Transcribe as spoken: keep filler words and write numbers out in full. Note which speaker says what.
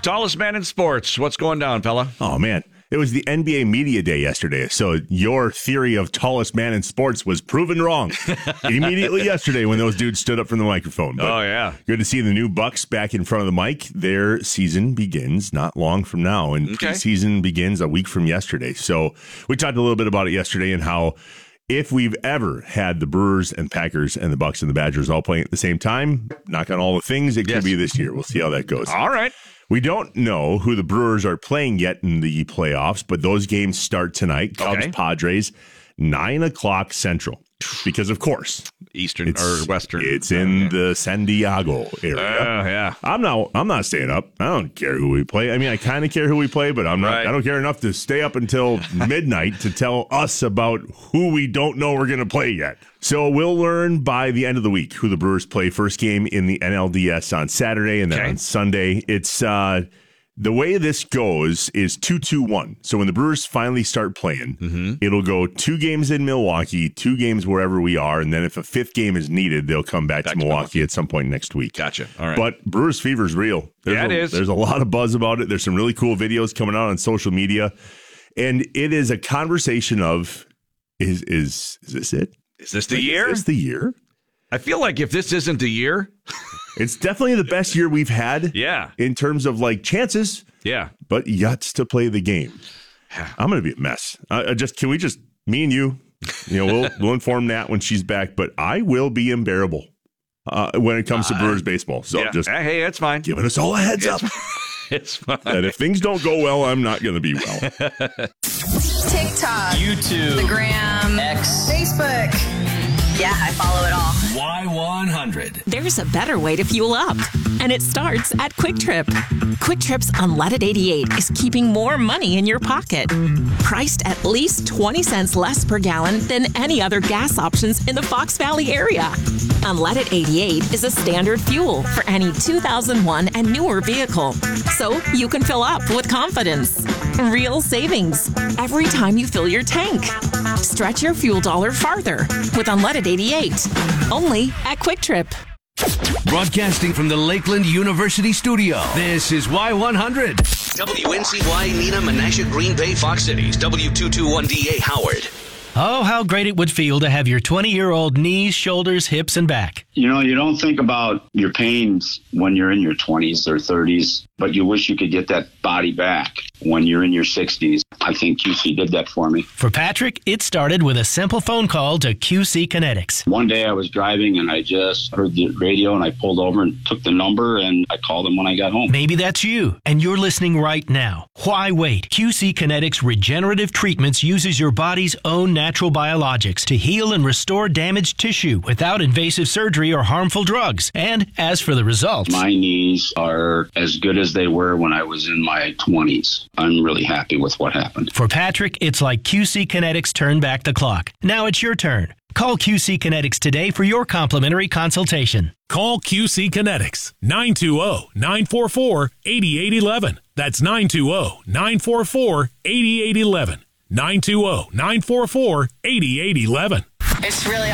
Speaker 1: Tallest man in sports. What's going down, fella?
Speaker 2: Oh, man. It was the N B A Media Day yesterday, so your theory of tallest man in sports was proven wrong immediately yesterday when those dudes stood up from the microphone. But
Speaker 1: oh, yeah.
Speaker 2: Good to see the new Bucks back in front of the mic. Their season begins not long from now, and
Speaker 1: okay.
Speaker 2: season begins a week from yesterday. So we talked a little bit about it yesterday and how if we've ever had the Brewers and Packers and the Bucks and the Badgers all playing at the same time, knock on all the things, it
Speaker 1: yes.
Speaker 2: could be this year. We'll see how that goes.
Speaker 1: All right.
Speaker 2: We don't know who the Brewers are playing yet in the playoffs, but those games start tonight. Cubs,
Speaker 1: okay.
Speaker 2: Padres, nine o'clock Central. Because, of course,
Speaker 1: Eastern or Western.
Speaker 2: It's in yeah. the San Diego area.
Speaker 1: Uh, yeah.
Speaker 2: I'm not I'm not staying up. I don't care who we play. I mean, I kind of care who we play, but I'm not.
Speaker 1: Right.
Speaker 2: I don't care enough to stay up until midnight to tell us about who we don't know we're going to play yet. So we'll learn by the end of the week who the Brewers play. First game in the N L D S on Saturday, and then
Speaker 1: okay.
Speaker 2: on Sunday. It's uh, the way this goes is two two one. So when the Brewers finally start playing,
Speaker 1: mm-hmm.
Speaker 2: it'll go two games in Milwaukee, two games wherever we are, and then if a fifth game is needed, they'll come back, back to, Milwaukee to Milwaukee at some point next week.
Speaker 1: Gotcha. All right.
Speaker 2: But Brewers fever is real. There's
Speaker 1: yeah, it
Speaker 2: a,
Speaker 1: is.
Speaker 2: There's a lot of buzz about it. There's some really cool videos coming out on social media, and it is a conversation of, is is is this it?
Speaker 1: Is this the
Speaker 2: like,
Speaker 1: year?
Speaker 2: Is this the year?
Speaker 1: I feel like if this isn't the year,
Speaker 2: it's definitely the best year we've had.
Speaker 1: Yeah.
Speaker 2: In terms of like chances.
Speaker 1: Yeah.
Speaker 2: But yet to play the game. I'm going to be a mess. Uh, just can we just me and you, you know, we'll we'll inform Nat when she's back. But I will be unbearable uh, when it comes to uh, Brewers baseball. So
Speaker 1: yeah.
Speaker 2: just
Speaker 1: hey, that's fine.
Speaker 2: Giving us all a heads
Speaker 1: it's,
Speaker 2: up.
Speaker 1: It's fine.
Speaker 2: That if things don't go well, I'm not going to be well.
Speaker 3: TikTok,
Speaker 4: YouTube,
Speaker 3: the Gram,
Speaker 4: X,
Speaker 3: Facebook. Yeah, I follow it all.
Speaker 4: Y one hundred.
Speaker 5: There's a better way to fuel up, and it starts at Quick Trip. Quick Trip's Unleaded eighty-eight is keeping more money in your pocket. Priced at least twenty cents less per gallon than any other gas options in the Fox Valley area. Unleaded eighty-eight is a standard fuel for any two thousand one and newer vehicle, so you can fill up with confidence. Real savings every time you fill your tank. Stretch your fuel dollar farther with Unleaded eighty-eight, only at Quick Trip.
Speaker 6: Broadcasting from the Lakeland University studio, this is Y one hundred.
Speaker 7: W N C Y, Neenah, Menasha, Green Bay, Fox Cities, W two twenty-one D A, Howard.
Speaker 8: Oh, how great it would feel to have your twenty-year-old knees, shoulders, hips, and back.
Speaker 9: You know, you don't think about your pains when you're in your twenties or thirties, but you wish you could get that body back when you're in your sixties. I think Q C did that for me.
Speaker 8: For Patrick, it started with a simple phone call to Q C Kinetics.
Speaker 9: One day I was driving and I just heard the radio and I pulled over and took the number and I called them when I got home.
Speaker 8: Maybe that's you and you're listening right now. Why wait? Q C Kinetics Regenerative Treatments uses your body's own natural biologics to heal and restore damaged tissue without invasive surgery or harmful drugs. And as for the results,
Speaker 9: my knees are as good as they were when I was in my twenties. I'm really happy with what happened.
Speaker 8: For Patrick, it's like Q C Kinetics turned back the clock. Now it's your turn. Call Q C Kinetics today for your complimentary consultation.
Speaker 10: Call Q C Kinetics, nine two zero, nine four four, eight eight one one. That's nine two zero, nine four four, eight eight one one. nine two zero, nine four four, eight eight one one.
Speaker 3: It's really